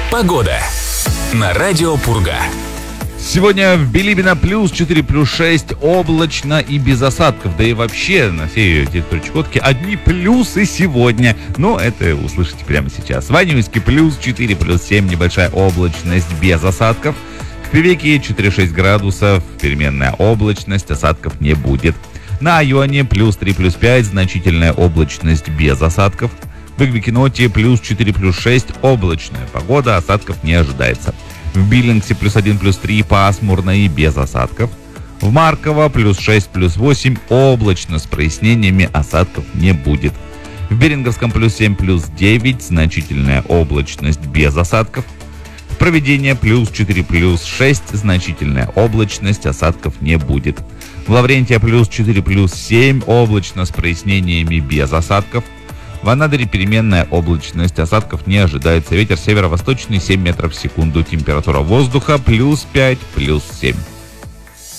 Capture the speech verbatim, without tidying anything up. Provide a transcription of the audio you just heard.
Погода на радио Пурга. Сегодня в Билибино плюс четыре, плюс шесть, облачно и без осадков. Да и вообще на всей территории Чукотки одни плюсы сегодня. Но это услышите прямо сейчас. В Аннинске плюс четыре, плюс семь, небольшая облачность без осадков. В Певеке четыре шесть градусов, переменная облачность, осадков не будет. На Айоне плюс три, плюс пять, значительная облачность без осадков. В Игвикиноте плюс четыре, плюс шесть, облачная погода, осадков не ожидается. В Биллингсе плюс один, плюс три, пасмурно и без осадков. В Марково плюс шесть, плюс восемь, облачно с прояснениями, осадков не будет. В Беринговском плюс семь, плюс девять, значительная облачность без осадков. В Провидении плюс четыре, плюс шесть, значительная облачность, осадков не будет. В Лаврентия плюс четыре, плюс семь, облачно с прояснениями без осадков. В Анадыре переменная облачность, осадков не ожидается. Ветер северо-восточный семь метров в секунду. Температура воздуха плюс пять, плюс семь.